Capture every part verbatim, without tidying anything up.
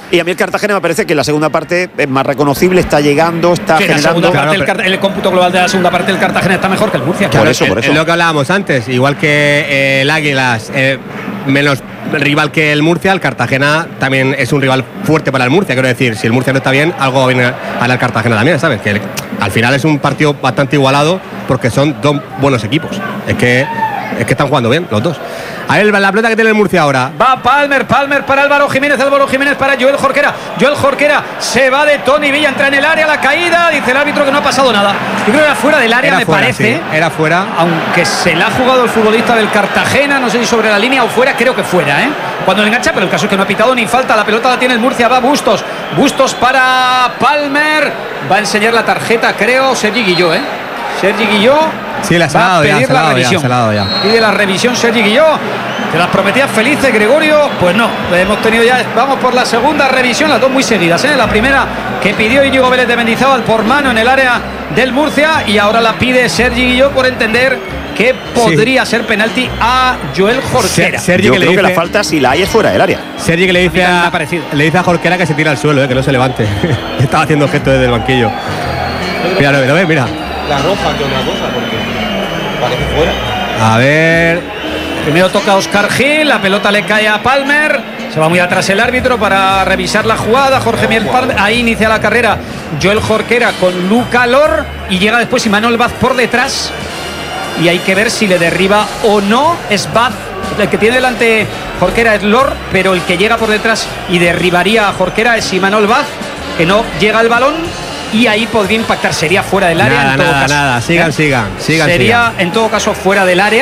Y a mí el Cartagena me parece que la segunda parte es más reconocible, está llegando, está sí, generando. Parte, claro, el, pero... el cómputo global de la segunda parte del Cartagena está mejor que el Murcia. Por Claro, eso, por eso. Es lo que hablábamos antes, igual que eh, el Águilas, eh, menos rival que el Murcia, el Cartagena también es un rival fuerte para el Murcia. Quiero decir, si el Murcia no está bien, algo viene a la Cartagena también, ¿sabes? Que el, al final es un partido bastante igualado porque son dos buenos equipos. Es que, es que están jugando bien los dos. A ver la pelota que tiene el Murcia ahora. Va Palmer, Palmer para Álvaro Jiménez, Álvaro Jiménez para Joel Jorquera. Joel Jorquera se va de Tony Villa, entra en el área, la caída, dice el árbitro que no ha pasado nada. Yo creo que era fuera del área, Era me fuera, parece. Sí, era fuera. Aunque se la ha jugado el futbolista del Cartagena, no sé si sobre la línea o fuera, creo que fuera, ¿eh? Cuando le engancha, pero el caso es que no ha pitado ni falta. La pelota la tiene el Murcia, va Bustos. Bustos para Palmer. Va a enseñar la tarjeta, creo, Sergi Guilló, ¿eh? Sergi Guilló. Sí, la va a pedir la revisión. Pide la revisión Sergi Guilló. Te las prometía felices, Gregorio. Pues no, hemos tenido ya. Vamos por la segunda revisión, las dos muy seguidas, ¿eh? La primera que pidió Íñigo Vélez de Mendizábal por mano en el área del Murcia y ahora la pide Sergi Guilló por entender que podría sí. ser penalti a Joel Jorquera. Sergi Yo que creo le dice, que la falta, si la hay, es fuera del área. Sergi que le dice a, a le dice a Jorquera que se tira al suelo, eh, que no se levante. Estaba haciendo gesto desde el banquillo. Mira, lo ves, mira. La roja que una cosa, porque parece fuera. A ver. Primero toca Óscar Gil, la pelota le cae a Palmer. Se va muy atrás el árbitro para revisar la jugada. Jorge Miel Palmer. Ahí inicia la carrera Joel Jorquera con Luca Lor. Y llega después Imanol Vaz por detrás. Y hay que ver si le derriba o no. Es Vaz. El que tiene delante Jorquera es Lor, pero el que llega por detrás y derribaría a Jorquera es Imanol Vaz, que no llega al balón. Y ahí podría impactar, sería fuera del área. Nada, en todo nada, caso. nada, sigan, ¿eh? sigan, sigan. Sería sigan. en todo caso fuera del área,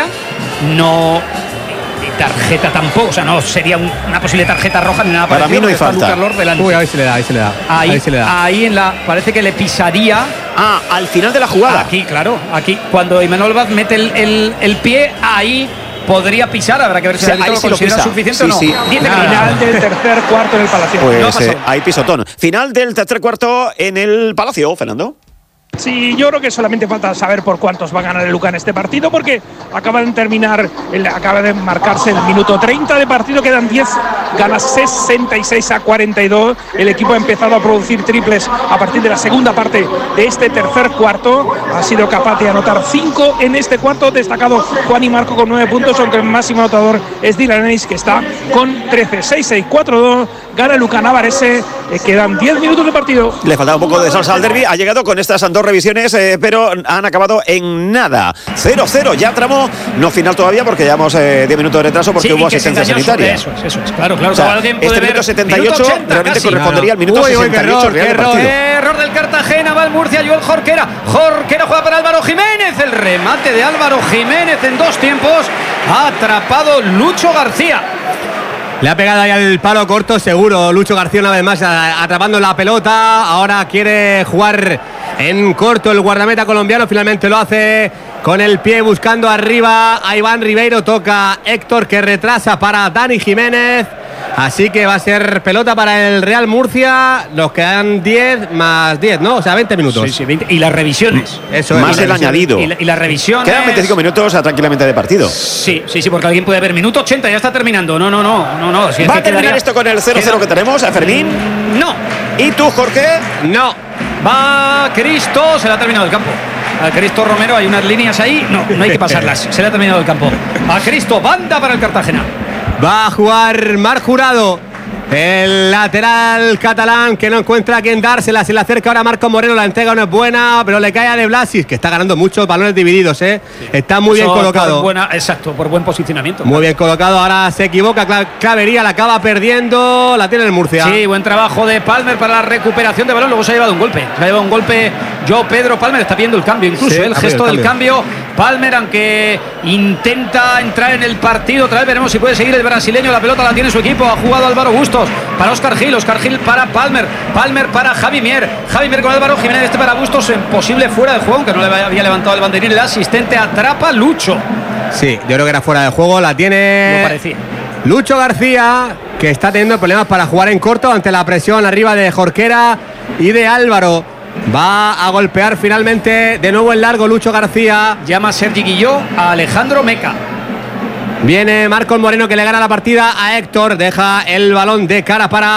no tarjeta tampoco, o sea, no sería un, una posible tarjeta roja ni nada. Para mí no hay falta. Uy, ahí se le da, ahí se le da. Ahí, ahí se le da. Ahí en la, parece que le pisaría. Ah, al final de la jugada. Aquí, claro, aquí cuando Imanol Vaz mete el, el, el pie, ahí podría pisar, habrá que ver si o sea, el árbitro sí lo considera lo suficiente sí, o no. Sí. Final del tercer cuarto en el Palacio. Pues no eh, hay pisotón. Final del tercer cuarto en el Palacio, Fernando. Sí, yo creo que solamente falta saber por cuántos va a ganar el Luca en este partido, porque acaba de terminar, el, acaba de marcarse el minuto treinta de partido, quedan diez, gana sesenta y seis a cuarenta y dos. El equipo ha empezado a producir triples a partir de la segunda parte de este tercer cuarto. Ha sido capaz de anotar cinco en este cuarto, destacado Juan y Marco con nueve puntos, aunque el máximo anotador es Dylan Ennis, que está con trece. seis seis cuatro dos, gana el Luca Navarrese, eh, quedan diez minutos de partido. Le faltaba un poco de salsa al derbi, ha llegado con estas dos revisiones, eh, pero han acabado en nada. cero cero, ya tramo, no final todavía porque llevamos eh, diez minutos de retraso porque sí, hubo asistencia sanitaria. Eso es, eso es, claro, claro. O sea, este minuto setenta y ocho minuto ochenta, realmente casi correspondería al minuto uy, sesenta y ocho uy, real error, error del Cartagena, va el Murcia, Joel Jorquera. Jorquera juega para Álvaro Jiménez, el remate de Álvaro Jiménez en dos tiempos. Ha atrapado Lucho García. Le ha pegado ahí al palo corto, seguro. Lucho García una vez más atrapando la pelota. Ahora quiere jugar en corto el guardameta colombiano. Finalmente lo hace con el pie buscando arriba a Iván Ribeiro. Toca Héctor, que retrasa para Dani Jiménez. Así que va a ser pelota para el Real Murcia. Nos quedan diez más diez, ¿no? O sea, veinte minutos. Sí, sí, veinte. Y las revisiones. Eso es. Más el añadido. Y la, y la revisión. Quedan veinticinco minutos a, tranquilamente de partido. Sí, sí, sí, porque alguien puede ver. Minuto ochenta, ya está terminando. No, no, no, no, no. Si ¿Va a terminar quedaría... esto con el cero cero que tenemos, a Fermín? No. ¿Y tú, Jorge? No. Va Cristo, se le ha terminado el campo. A Cristo Romero hay unas líneas ahí. No, no hay que pasarlas. Se le ha terminado el campo. A Cristo, banda para el Cartagena. Va a jugar Marc Jurado, el lateral catalán, que no encuentra a quien dársela. Se le acerca ahora Marco Moreno, la entrega no es buena, pero le cae a De Blasis, que está ganando muchos balones divididos, ¿eh? Sí. Está muy Eso bien colocado. Por buena, exacto, por buen posicionamiento. Muy bien colocado, ahora se equivoca Clavería, la acaba perdiendo, la tiene el Murcia. Sí, buen trabajo de Palmer para la recuperación de balón, luego se ha llevado un golpe. Se ha llevado un golpe Joao Pedro Palmer, está viendo el cambio, incluso sí, el gesto el del cambio. Palmer, aunque intenta entrar en el partido, otra vez veremos si puede seguir el brasileño, la pelota la tiene su equipo, ha jugado Álvaro Bustos para Óscar Gil, Óscar Gil para Palmer, Palmer para Javi Mier, Javi Mier con Álvaro Jiménez, este para Bustos, en posible fuera de juego, aunque no le había levantado el banderín, el asistente atrapa Lucho. Sí, yo creo que era fuera de juego, la tiene no parecía. Lucho García, que está teniendo problemas para jugar en corto ante la presión arriba de Jorquera y de Álvaro. Va a golpear finalmente de nuevo en largo Lucho García. Llama Sergi Guilló a Alejandro Meca. Viene Marcos Moreno, que le gana la partida a Héctor. Deja el balón de cara para